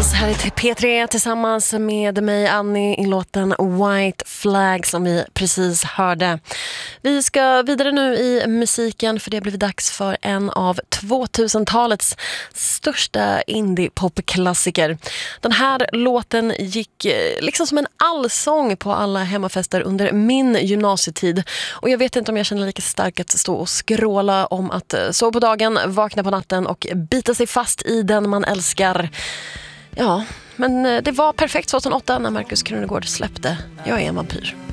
Beatles här i P3 tillsammans med mig Annie i låten White Flag som vi precis hörde. Vi ska vidare nu i musiken för det har blivit dags för en av 2000-talets största indie-popklassiker. Den här låten gick liksom som en allsång på alla hemmafester under min gymnasietid och jag vet inte om jag känner lika starkt att stå och skråla om att sova på dagen, vakna på natten och bita sig fast i den man älskar. Ja, men det var perfekt 2008 när Markus Krunegård släppte Jag är en vampyr.